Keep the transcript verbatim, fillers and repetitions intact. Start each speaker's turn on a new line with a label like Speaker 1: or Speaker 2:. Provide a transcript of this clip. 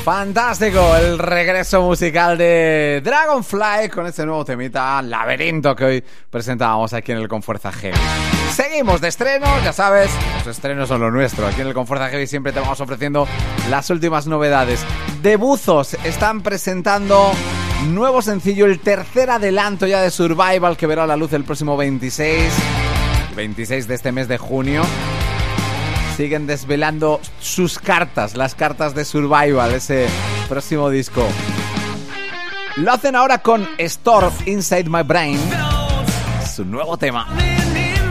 Speaker 1: Fantástico, el regreso musical de Dragonfly con este nuevo temita, Laberinto, que hoy presentábamos aquí en el Confuerza Heavy. Seguimos de estrenos, ya sabes, los estrenos son lo nuestro. Aquí en el Confuerza Heavy siempre te vamos ofreciendo las últimas novedades. De Buzos están presentando nuevo sencillo, el tercer adelanto ya de Survival, que verá la luz el próximo veintiséis, veintiséis de este mes de junio. Siguen desvelando sus cartas, las cartas de Survival, ese próximo disco. Lo hacen ahora con Storm Inside My Brain, su nuevo tema.